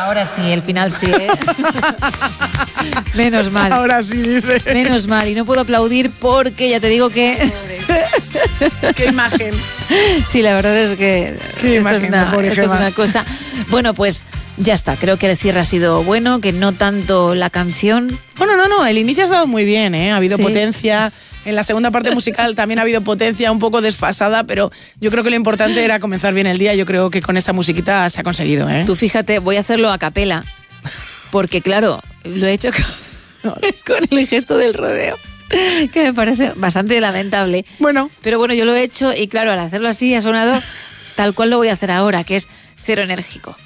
Ahora sí, el final sí, ¿eh? Menos mal. Ahora sí, dice. Menos mal. Y no puedo aplaudir porque ya te digo que... Qué imagen. Sí, la verdad es que esto es una cosa... Bueno, pues ya está. Creo que el cierre ha sido bueno, que no tanto la canción. Bueno, no. El inicio ha estado muy bien, ¿eh? Ha habido potencia. En la segunda parte musical también ha habido potencia un poco desfasada, pero yo creo que lo importante era comenzar bien el día. Yo creo que con esa musiquita se ha conseguido, ¿eh? Tú fíjate, voy a hacerlo a capela, porque claro, lo he hecho con el gesto del rodeo, que me parece bastante lamentable. Bueno. Pero bueno, yo lo he hecho y claro, al hacerlo así ha sonado tal cual lo voy a hacer ahora, que es cero enérgico.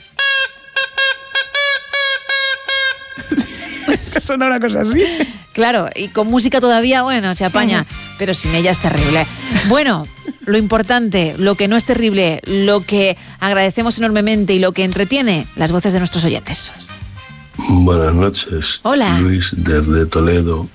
Es que suena una cosa así. Claro, y con música todavía, bueno, se apaña, pero sin ella es terrible. Bueno, lo importante, lo que no es terrible, lo que agradecemos enormemente y lo que entretiene, las voces de nuestros oyentes. Buenas noches. Hola. Luis desde Toledo.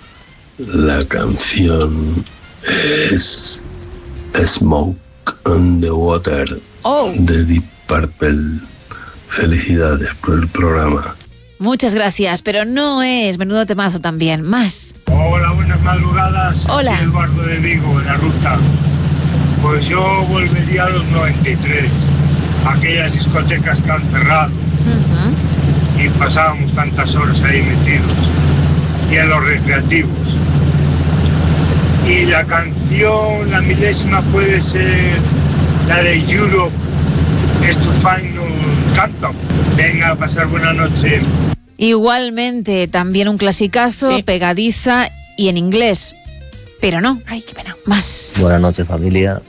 La canción es Smoke on the Water de Deep Purple. Felicidades por el programa. Muchas gracias, pero no es menudo temazo también. Más. Hola, buenas madrugadas. Hola. Aquí Eduardo de Vigo, en la ruta. Pues yo volvería a los 93, aquellas discotecas que han cerrado. Y pasábamos tantas horas ahí metidos. Y en los recreativos. Y la canción, la milésima, puede ser la de Europe, Es tu Final Countdown. Venga, a pasar buena noche. Igualmente, también un clasicazo, pegadiza y en inglés. Pero no. Ay, qué pena. Más. Buenas noches, familia.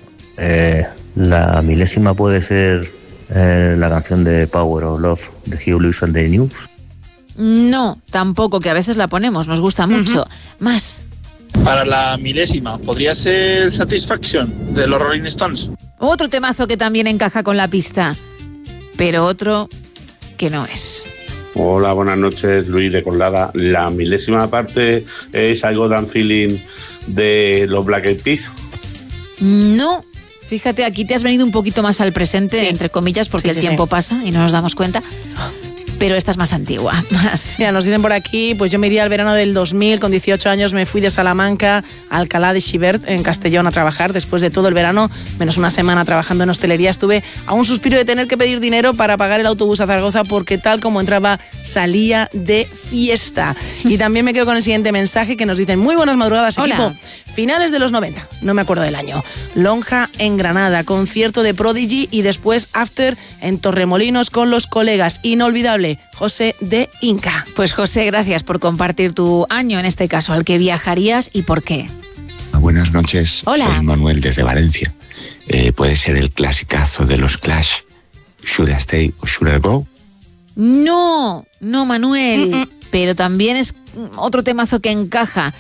La milésima puede ser la canción de Power of Love de Hugh Lewis and the News. No, tampoco, que a veces la ponemos, nos gusta mucho. Más. Para la milésima, ¿podría ser Satisfaction de los Rolling Stones? Otro temazo que también encaja con la pista, pero otro que no es. Hola, buenas noches, Luis de Colada. La milésima parte es I Got That Feeling de los Black Eyed Peas. No, fíjate, aquí te has venido un poquito más al presente, entre comillas, porque el tiempo pasa y no nos damos cuenta. Pero esta es más antigua, más. Mira, nos dicen por aquí, pues yo me iría al verano del 2000, con 18 años me fui de Salamanca a Alcalá de Xivert, en Castellón, a trabajar. Después de todo el verano, menos una semana trabajando en hostelería, estuve a un suspiro de tener que pedir dinero para pagar el autobús a Zaragoza, porque tal como entraba, salía de fiesta. Y también me quedo con el siguiente mensaje que nos dicen: muy buenas madrugadas, equipo. Finales de los 90, no me acuerdo del año. Lonja en Granada, concierto de Prodigy y después After en Torremolinos con los colegas. Inolvidable, José de Inca. Pues José, gracias por compartir tu año, en este caso, al que viajarías y por qué. Buenas noches, Hola. Soy Manuel desde Valencia. Puede ser el clasicazo de los Clash, Should I Stay or Should I Go? No, Manuel, pero también es otro temazo que encaja.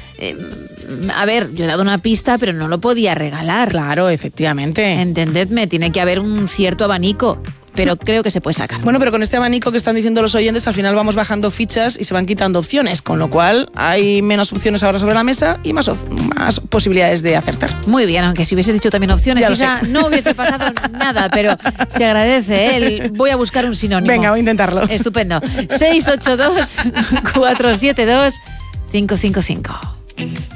A ver, yo he dado una pista, pero no lo podía regalar. Claro, efectivamente. Entendedme, tiene que haber un cierto abanico, pero creo que se puede sacar. Bueno, pero con este abanico que están diciendo los oyentes, al final vamos bajando fichas y se van quitando opciones, con lo cual hay menos opciones ahora sobre la mesa y más posibilidades de acertar. Muy bien, aunque si hubiese dicho también opciones, Isa, no hubiese pasado nada, pero se agradece, Voy a buscar un sinónimo. Venga, voy a intentarlo. Estupendo. 682 472 555.